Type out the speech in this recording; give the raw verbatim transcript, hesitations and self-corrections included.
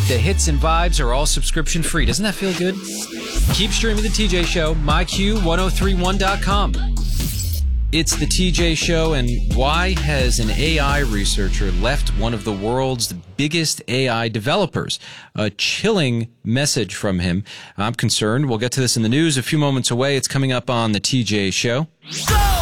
The hits and vibes are all subscription free. Doesn't that feel good? Keep streaming The T J Show, my q ten thirty-one dot com. It's The T J Show, and why has an A I researcher left one of the world's biggest A I developers? A chilling message from him. I'm concerned. We'll get to this in the news a few moments away. It's coming up on The T J Show. Go!